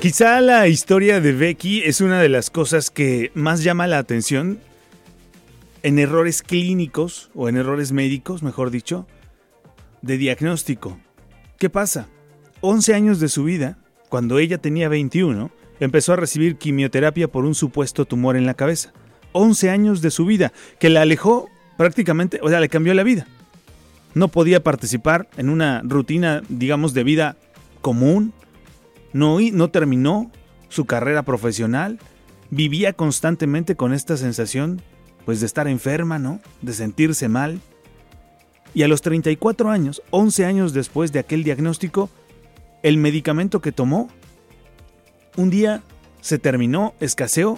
Quizá la historia de Becky es una de las cosas que más llama la atención en errores clínicos o en errores médicos, mejor dicho, de diagnóstico. ¿Qué pasa? 11 años de su vida, cuando ella tenía 21, empezó a recibir quimioterapia por un supuesto tumor en la cabeza. 11 años de su vida, que la alejó prácticamente, o sea, le cambió la vida. No podía participar en una rutina, digamos, de vida común. No terminó su carrera profesional. Vivía constantemente con esta sensación, pues, de estar enferma, ¿no? De sentirse mal. Y a los 34 años, 11 años después de aquel diagnóstico, el medicamento que tomó, un día se terminó, escaseó.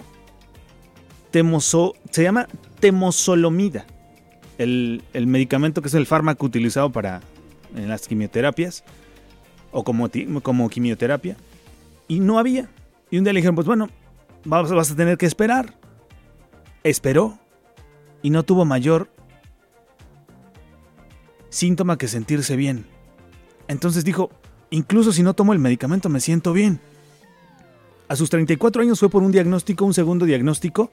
Se llama temozolomida, el medicamento que es el fármaco utilizado en las quimioterapias, o como quimioterapia, y no había. Y un día le dijeron, pues bueno, vas a tener que esperar. Esperó, y no tuvo mayor síntoma que sentirse bien. Entonces dijo, incluso si no tomo el medicamento me siento bien. A sus 34 años fue por un segundo diagnóstico,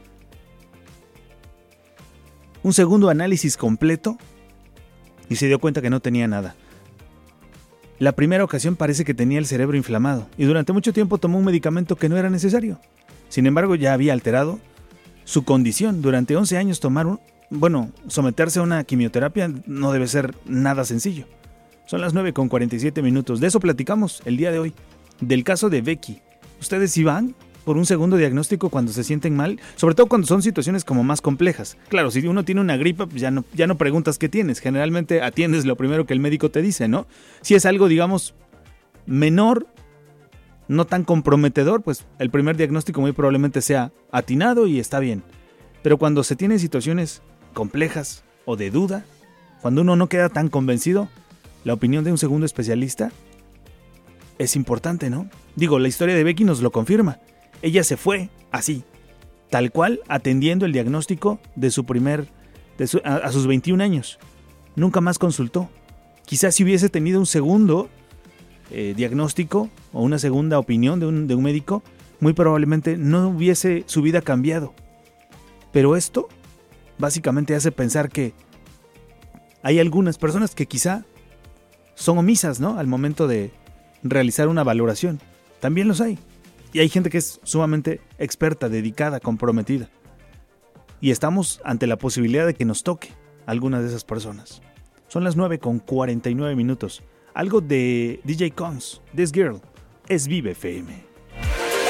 un segundo análisis completo, y se dio cuenta que no tenía nada. La primera ocasión parece que tenía el cerebro inflamado, y durante mucho tiempo tomó un medicamento que no era necesario. Sin embargo, ya había alterado su condición. Durante 11 años someterse a una quimioterapia no debe ser nada sencillo. Son las 9:47. De eso platicamos el día de hoy, del caso de Becky. ¿Ustedes sí van por un segundo diagnóstico cuando se sienten mal? Sobre todo cuando son situaciones como más complejas. Claro, si uno tiene una gripa, pues ya no preguntas qué tienes. Generalmente atiendes lo primero que el médico te dice, ¿no? Si es algo, digamos, menor, no tan comprometedor, pues el primer diagnóstico muy probablemente sea atinado y está bien. Pero cuando se tienen situaciones complejas o de duda, cuando uno no queda tan convencido, la opinión de un segundo especialista es importante, ¿no? Digo, la historia de Becky nos lo confirma. Ella se fue así, tal cual, atendiendo el diagnóstico a sus 21 años. Nunca más consultó. Quizás si hubiese tenido un segundo diagnóstico o una segunda opinión de un médico, muy probablemente no hubiese su vida cambiado. Pero esto básicamente hace pensar que hay algunas personas que quizá son omisas, ¿no? Al momento de realizar una valoración. También los hay. Y hay gente que es sumamente experta, dedicada, comprometida. Y estamos ante la posibilidad de que nos toque alguna de esas personas. Son las 9:49. Algo de DJ Cons, This Girl, es Vive FM.